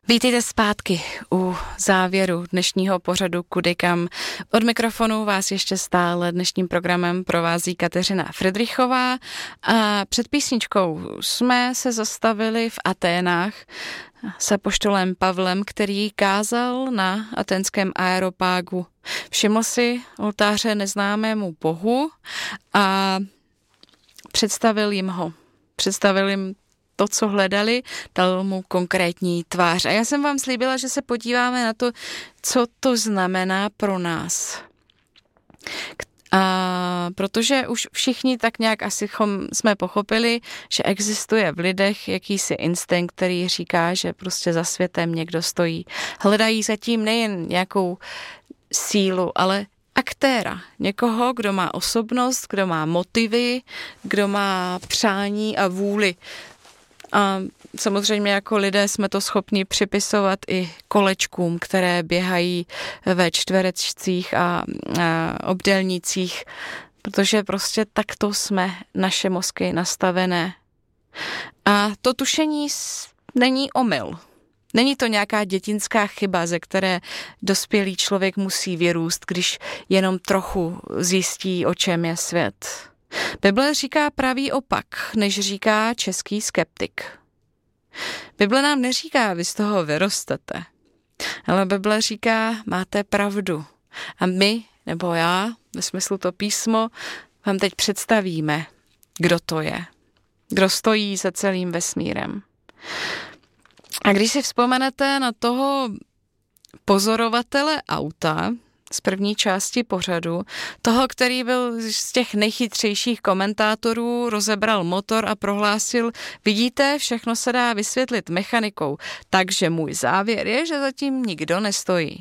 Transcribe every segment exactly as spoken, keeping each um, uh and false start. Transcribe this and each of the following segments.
Vítejte zpátky u závěru dnešního pořadu Kudy kam. Od mikrofonu vás ještě stále dnešním programem provází Kateřina Fridrichová a před písničkou jsme se zastavili v Aténách s apoštolem Pavlem, který kázal na aténském aeropágu. Všiml si oltáře neznámému bohu a představil jim ho. Představil jim to, co hledali, dal mu konkrétní tvář. A já jsem vám slíbila, že se podíváme na to, co to znamená pro nás. A protože už všichni tak nějak asi jsme pochopili, že existuje v lidech jakýsi instinkt, který říká, že prostě za světem někdo stojí. Hledají zatím nejen nějakou sílu, ale aktéra, někoho, kdo má osobnost, kdo má motivy, kdo má přání a vůli. A samozřejmě jako lidé jsme to schopni připisovat i kolečkům, které běhají ve čtverečcích a, a obdélnících, protože prostě takto jsme naše mozky nastavené. A to tušení není omyl. Není to nějaká dětinská chyba, ze které dospělý člověk musí vyrůst, když jenom trochu zjistí, o čem je svět. Bible říká pravý opak, než říká český skeptik. Bible nám neříká, vy z toho vyrostete, ale Bible říká, máte pravdu. A my, nebo já, ve smyslu to písmo, vám teď představíme, kdo to je. Kdo stojí za celým vesmírem. A když si vzpomenete na toho pozorovatele auta z první části pořadu, toho, který byl z těch nejchytřejších komentátorů, rozebral motor a prohlásil, vidíte, všechno se dá vysvětlit mechanikou, takže můj závěr je, že zatím nikdo nestojí.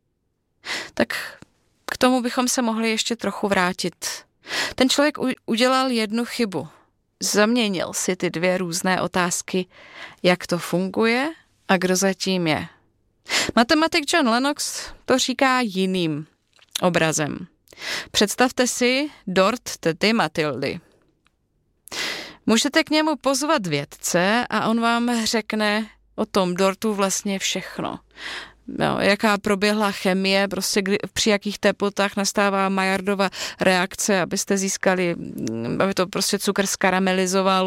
Tak k tomu bychom se mohli ještě trochu vrátit. Ten člověk udělal jednu chybu. Zaměnil si ty dvě různé otázky, jak to funguje a kdo zatím je. Matematik John Lennox to říká jiným obrazem. Představte si dort tety Matildy. Můžete k němu pozvat vědce a on vám řekne o tom dortu vlastně všechno. No, jaká proběhla chemie, prostě kdy, při jakých teplotách nastává Maillardova reakce, abyste získali, aby to prostě cukr skaramelizoval.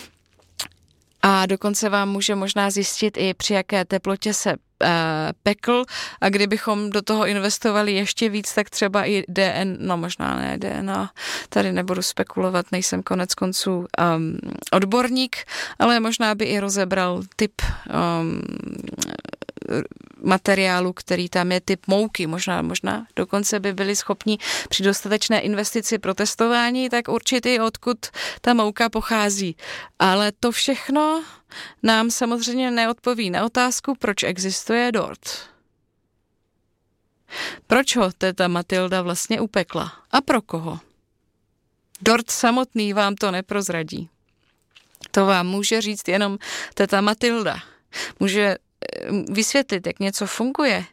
A dokonce vám může možná zjistit i při jaké teplotě se e, pekl a kdybychom do toho investovali ještě víc, tak třeba i D N, no možná ne D N A, tady nebudu spekulovat, nejsem konec konců um, odborník, ale možná by i rozebral typ um, materiálu, který tam je, typ mouky, možná, možná dokonce by byli schopni při dostatečné investici pro testování, tak určitě odkud ta mouka pochází. Ale to všechno nám samozřejmě neodpoví na otázku, proč existuje dort. Proč ho teta Matilda vlastně upekla? A pro koho? Dort samotný vám to neprozradí. To vám může říct jenom teta Matilda. Může vysvětlit, jak něco funguje.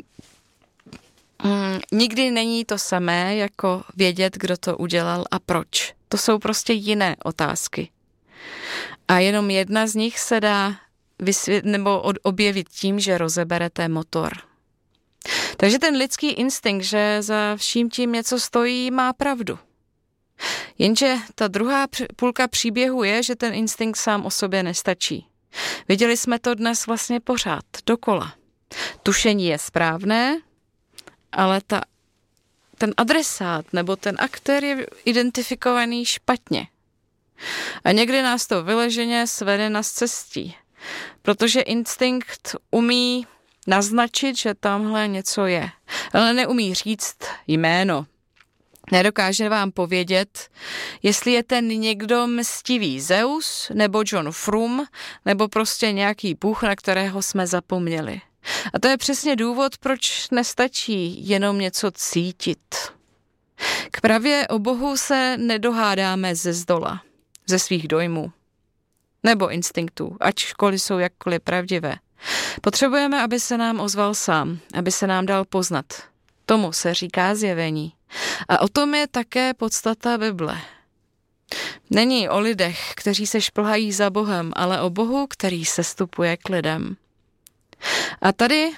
Nikdy není to samé, jako vědět, kdo to udělal a proč. To jsou prostě jiné otázky. A jenom jedna z nich se dá vysvět, nebo objevit tím, že rozeberete motor. Takže ten lidský instinkt, že za vším tím něco stojí, má pravdu. Jenže ta druhá půlka příběhu je, že ten instinkt sám o sobě nestačí. Viděli jsme to dnes vlastně pořád, dokola. Tušení je správné, ale ta, ten adresát nebo ten aktér je identifikovaný špatně. A někdy nás to vyleženě svede na cestí, protože instinkt umí naznačit, že tamhle něco je, ale neumí říct jméno. Nedokáže vám povědět, jestli je ten někdo mstivý Zeus, nebo John Frum, nebo prostě nějaký bůh, na kterého jsme zapomněli. A to je přesně důvod, proč nestačí jenom něco cítit. K pravě o Bohu se nedohádáme ze zdola, ze svých dojmů nebo instinktů, ačkoliv jsou jakkoliv pravdivé. Potřebujeme, aby se nám ozval sám, aby se nám dal poznat. Tomu se říká zjevení. A o tom je také podstata Bible. Není o lidech, kteří se šplhají za Bohem, ale o Bohu, který sestupuje k lidem. A tady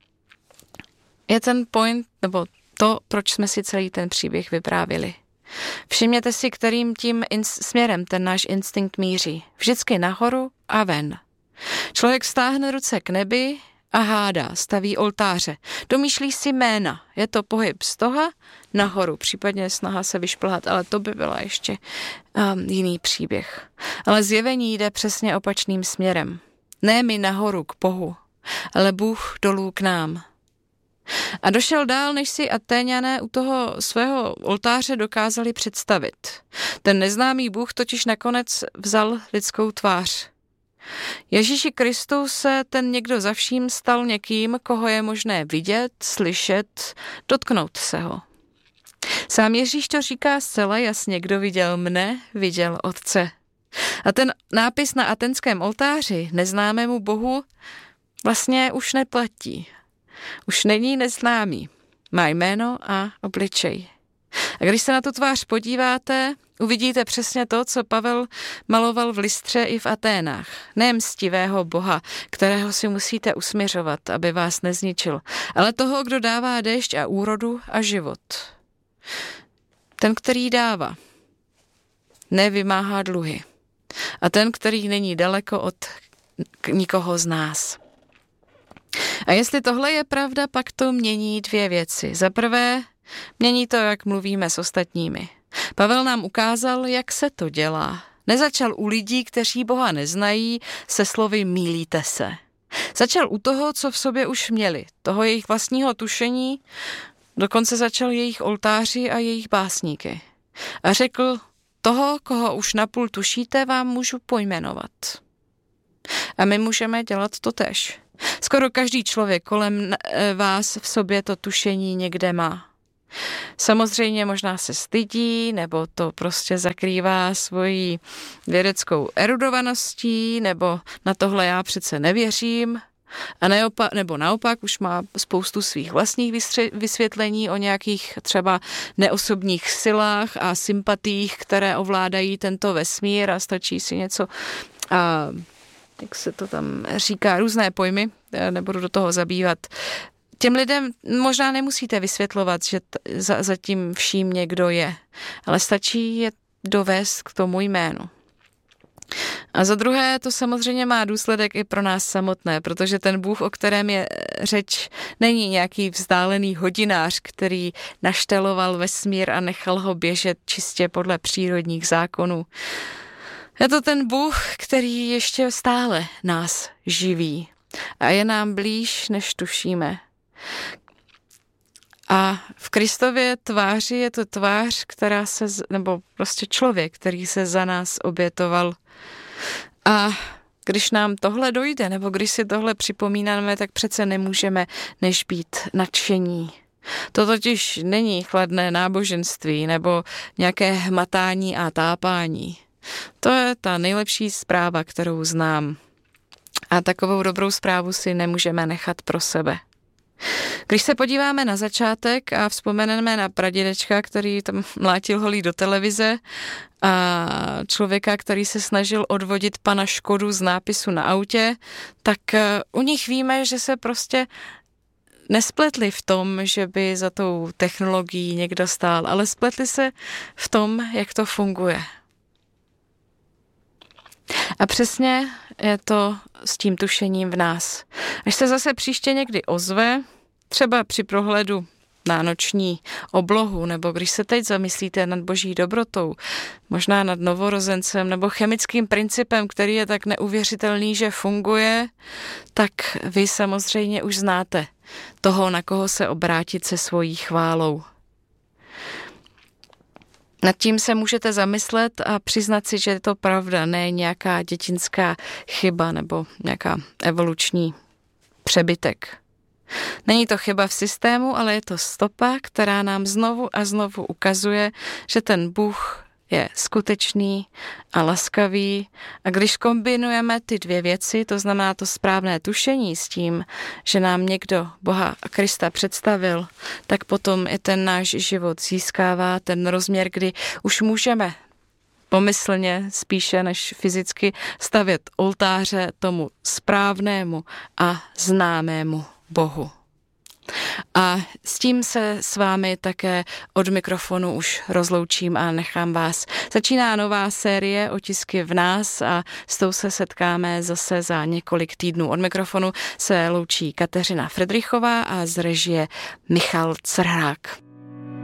je ten point, nebo to, proč jsme si celý ten příběh vyprávěli. Všimněte si, kterým tím ins- směrem ten náš instinkt míří. Vždycky nahoru a ven. Člověk stáhne ruce k nebi a hádá, staví oltáře. Domýšlí si jména. Je to pohyb z toho nahoru, případně snaha se vyšplhat, ale to by byla ještě um, jiný příběh. Ale zjevení jde přesně opačným směrem. Ne my nahoru k Bohu, ale Bůh dolů k nám. A došel dál, než si Atéňané u toho svého oltáře dokázali představit. Ten neznámý Bůh totiž nakonec vzal lidskou tvář. Ježíši Kristu se ten někdo za vším stal někým, koho je možné vidět, slyšet, dotknout se ho. Sám Ježíš to říká zcela jasně, kdo viděl mne, viděl Otce. A ten nápis na atenském oltáři neznámému Bohu vlastně už neplatí. Už není neznámý. Má jméno a obličej. A když se na tu tvář podíváte, uvidíte přesně to, co Pavel maloval v Lystře i v Aténách. Ne mstivého Boha, kterého si musíte usměřovat, aby vás nezničil, ale toho, kdo dává déšť a úrodu a život. Ten, který dává, nevymáhá dluhy. A ten, který není daleko od nikoho z nás. A jestli tohle je pravda, pak to mění dvě věci. Za prvé, mění to, jak mluvíme s ostatními. Pavel nám ukázal, jak se to dělá. Nezačal u lidí, kteří Boha neznají, se slovy mýlíte se. Začal u toho, co v sobě už měli, toho jejich vlastního tušení, dokonce začal jejich oltáři a jejich básníky. A řekl, toho, koho už napůl tušíte, vám můžu pojmenovat. A my můžeme dělat to též. Skoro každý člověk kolem vás v sobě to tušení někde má. Samozřejmě možná se stydí, nebo to prostě zakrývá svojí vědeckou erudovaností, nebo na tohle já přece nevěřím, a neopa- nebo naopak už má spoustu svých vlastních vystře- vysvětlení o nějakých třeba neosobních silách a sympatiích, které ovládají tento vesmír a stačí si něco... A jak se to tam říká, různé pojmy, nebudu do toho zabývat. Těm lidem možná nemusíte vysvětlovat, že t- za, za tím vším někdo je, ale stačí je dovést k tomu jménu. A za druhé, to samozřejmě má důsledek i pro nás samotné, protože ten Bůh, o kterém je řeč, není nějaký vzdálený hodinář, který našteloval vesmír a nechal ho běžet čistě podle přírodních zákonů. Je to ten Bůh, který ještě stále nás živí a je nám blíž, než tušíme. A v Kristově tváři je to tvář, která se, nebo prostě člověk, který se za nás obětoval. A když nám tohle dojde, nebo když si tohle připomínáme, tak přece nemůžeme než být nadšení. To totiž není chladné náboženství nebo nějaké hmatání a tápání. To je ta nejlepší zpráva, kterou znám. A takovou dobrou zprávu si nemůžeme nechat pro sebe. Když se podíváme na začátek a vzpomeneme na pradědečka, který tam mlátil holí do televize, a člověka, který se snažil odvodit pana Škodu z nápisu na autě, tak u nich víme, že se prostě nespletli v tom, že by za tou technologií někdo stál, ale spletli se v tom, jak to funguje. A přesně je to s tím tušením v nás. Až se zase příště někdy ozve, třeba při prohledu na noční oblohu, nebo když se teď zamyslíte nad boží dobrotou, možná nad novorozencem, nebo chemickým principem, který je tak neuvěřitelný, že funguje, tak vy samozřejmě už znáte toho, na koho se obrátit se svojí chválou. Nad tím se můžete zamyslet a přiznat si, že je to pravda, ne nějaká dětinská chyba nebo nějaká evoluční přebytek. Není to chyba v systému, ale je to stopa, která nám znovu a znovu ukazuje, že ten Bůh je skutečný a laskavý. A když kombinujeme ty dvě věci, to znamená to správné tušení s tím, že nám někdo Boha a Krista představil, tak potom i ten náš život získává ten rozměr, kdy už můžeme pomyslně spíše než fyzicky stavět oltáře tomu správnému a známému Bohu. A s tím se s vámi také od mikrofonu už rozloučím a nechám vás. Začíná nová série Otisky v nás a s tou se setkáme zase za několik týdnů. Od mikrofonu se loučí Kateřina Fridrichová a z režie Michal Crhák.